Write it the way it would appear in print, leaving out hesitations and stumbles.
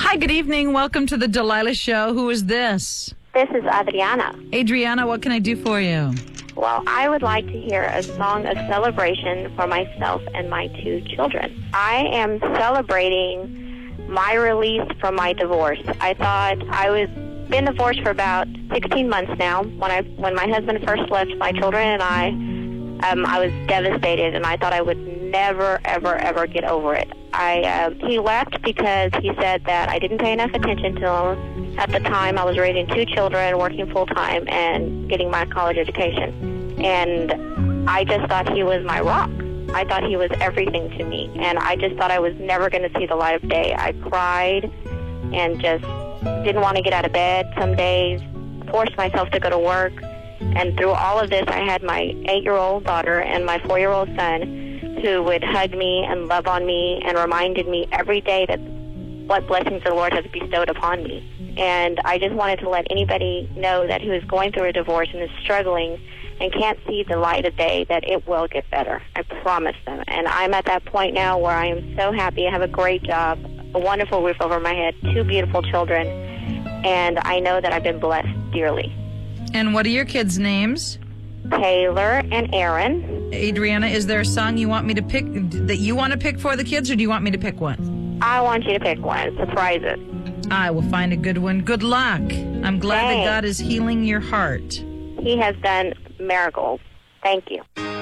Hi, good evening. Welcome to the Delilah Show. Who is this? This is Adriana. Adriana, what can I do for you? Well, I would like to hear a song of celebration for myself and my 2 children. I am celebrating my release from my divorce. I thought I was been divorced for about 16 months now. When my husband first left my children and I was devastated, and I thought I would never, ever, ever get over it. He left because he said that I didn't pay enough attention to him. At the time, I was raising 2 children, working full-time, and getting my college education. And I just thought he was my rock. I thought he was everything to me, and I just thought I was never going to see the light of day. I cried and just didn't want to get out of bed some days, forced myself to go to work. And through all of this, I had my 8-year-old daughter and my 4-year-old son who would hug me and love on me and reminded me every day that what blessings the Lord has bestowed upon me. And I just wanted to let anybody know that who is going through a divorce and is struggling and can't see the light of day, that it will get better. I promise them. And I'm at that point now where I am so happy. I have a great job, a wonderful roof over my head, 2 beautiful children, and I know that I've been blessed dearly. And what are your kids' names? Taylor and Aaron. Adriana, is there a song you want me to pick that you want to pick for the kids, or do you want me to pick one? I want you to pick one. Surprises. I will find a good one. Good luck. I'm glad that God is healing your heart. He has done miracles. Thank you.